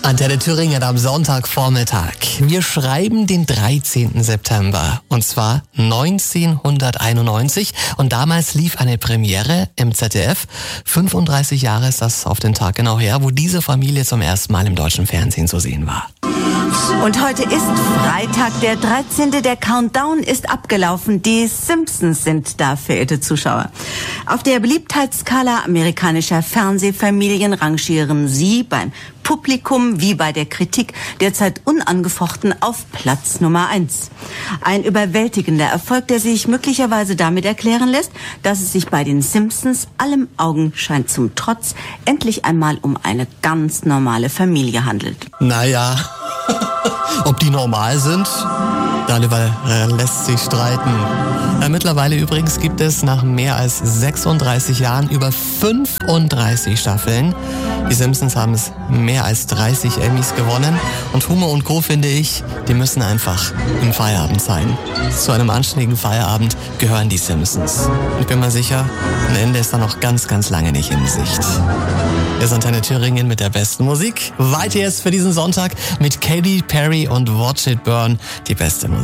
Antenne Thüringen am Sonntagvormittag. Wir schreiben den 13. September und zwar 1991 und damals lief eine Premiere im ZDF. 35 Jahre ist das auf den Tag genau her, wo diese Familie zum ersten Mal im deutschen Fernsehen zu sehen war. Und heute ist Freitag, der 13. Der Countdown ist abgelaufen. Die Simpsons sind da, verehrte Zuschauer. Auf der Beliebtheitsskala amerikanischer Fernsehfamilien rangieren sie beim Publikum wie bei der Kritik derzeit unangefochten auf Platz Nummer 1. Ein überwältigender Erfolg, der sich möglicherweise damit erklären lässt, dass es sich bei den Simpsons allem Augenschein zum Trotz endlich einmal um eine ganz normale Familie handelt. Naja, ob die normal sind, darüber lässt sich streiten. Mittlerweile übrigens gibt es nach mehr als 36 Jahren über 35 Staffeln. Die Simpsons haben es mehr als 30 Emmys gewonnen. Und Humor und Co., finde ich, die müssen einfach im Feierabend sein. Zu einem anständigen Feierabend gehören die Simpsons. Ich bin mir sicher, ein Ende ist da noch ganz, ganz lange nicht in Sicht. Hier ist Antenne Thüringen mit der besten Musik. Weiter jetzt für diesen Sonntag mit Katy Perry und Watch It Burn, die beste Musik.